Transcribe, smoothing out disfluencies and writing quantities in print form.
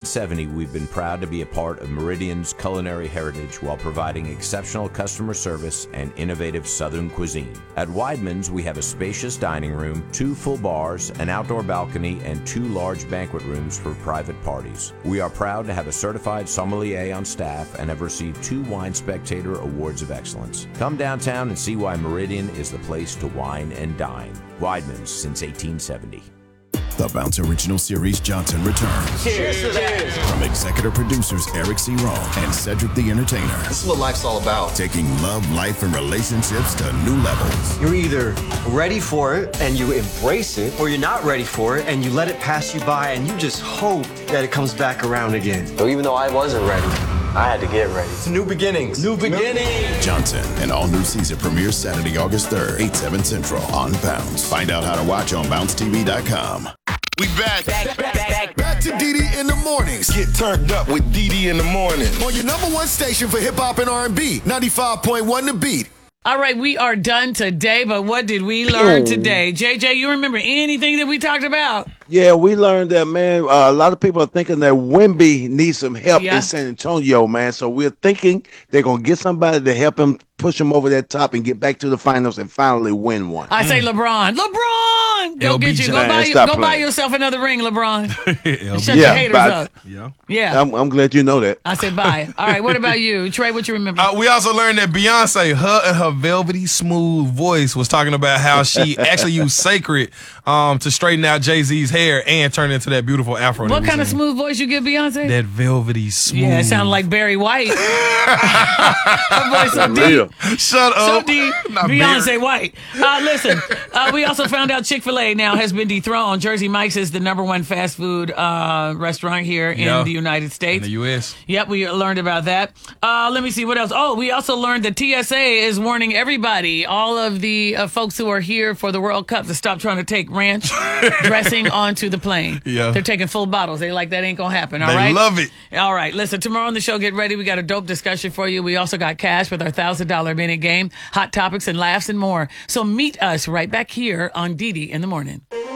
1870, we've been proud to be a part of Meridian's culinary heritage while providing exceptional customer service and innovative Southern cuisine. At Weidman's, we have a spacious dining room, 2 full bars, an outdoor balcony, and 2 large banquet rooms for private parties. We are proud to have a certified sommelier on staff and have received 2 Wine Spectator Awards of Excellence. Come downtown and see why Meridian is the place to wine and dine. Weidman's since 1870. The Bounce Original Series Johnson returns. Cheers to that. From executive producers Eric C. Rowe and Cedric the Entertainer. This is what life's all about. Taking love, life, and relationships to new levels. You're either ready for it and you embrace it, or you're not ready for it and you let it pass you by and you just hope that it comes back around again. So even though I wasn't ready, I had to get ready. It's new beginnings. New beginnings. Johnson, an all-new season premieres Saturday, August 3rd, 8/7 Central on Bounce. Find out how to watch on BounceTV.com. We back to DD in the mornings. Get turned up with DD in the morning. On your number 1 station for hip hop and R&B, 95.1 The Beat. All right, we are done today, but what did we learn today? JJ, you remember anything that we talked about? Yeah, we learned that, man, a lot of people are thinking that Wemby needs some help in San Antonio, man. So we're thinking they're going to get somebody to help him push him over that top and get back to the finals and finally win one. I say LeBron. Go get you. Go buy yourself another ring, LeBron. Shut your haters up. Yeah. I'm glad you know that. I said bye. All right, what about you? Trey, what you remember? We also learned that Beyonce, her and her velvety smooth voice was talking about how she actually used Sacred to straighten out Jay-Z's hair and turn it into that beautiful afro. What kind of smooth voice you give Beyonce? That velvety smooth. Yeah, it sounded like Barry White. Her voice so deep. Shut up. So deep. Beyonce White. Listen, we also found out Chick-fil-A now has been dethroned. Jersey Mike's is the #1 fast food restaurant here in the United States. In the U.S. Yep, we learned about that. Let me see, what else? Oh, we also learned that TSA is warning everybody, all of the folks who are here for the World Cup, to stop trying to take ranch dressing onto the plane. Yeah. They're taking full bottles. They like, that ain't going to happen, all they right? They love it. All right, listen, tomorrow on the show, get ready. We got a dope discussion for you. We also got cash with our $1,000 minute game, hot topics and laughs and more. So meet us right back here on DD in the morning.